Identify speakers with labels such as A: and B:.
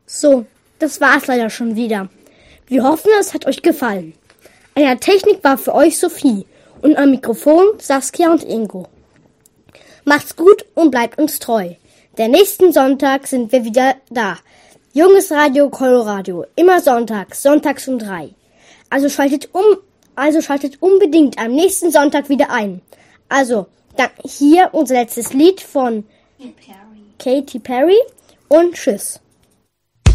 A: So, das war's leider schon wieder. Wir hoffen, es hat euch gefallen. An der Technik war für euch Sophie und am Mikrofon Saskia und Ingo. Macht's gut und bleibt uns treu. Der nächsten Sonntag sind wir wieder da. Junges Radio Coloradio, immer sonntags um 3. Also schaltet unbedingt am nächsten Sonntag wieder ein. Also, dann hier unser letztes Lied von Katy Perry und tschüss.